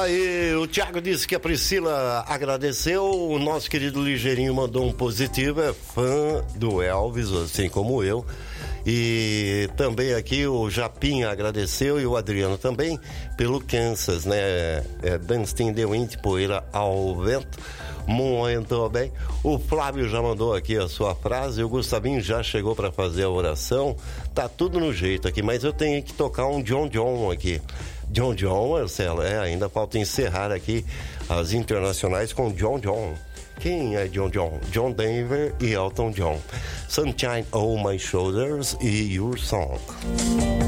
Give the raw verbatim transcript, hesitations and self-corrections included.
aí, o Thiago disse que a Priscila agradeceu, o nosso querido Ligeirinho mandou um positivo, é fã do Elvis, assim como eu. E também aqui o Japinha agradeceu e o Adriano também pelo Kansas, né? É, Dance in the Wind, poeira ao vento. Muito bem. O Flávio já mandou aqui a sua frase, o Gustavinho já chegou para fazer a oração. Tá tudo no jeito aqui, mas eu tenho que tocar um John John aqui. John John, Marcelo, é, ainda falta encerrar aqui as internacionais com John John. Quem é John John? John Denver e Elton John. Sunshine on My Shoulders e Your Song.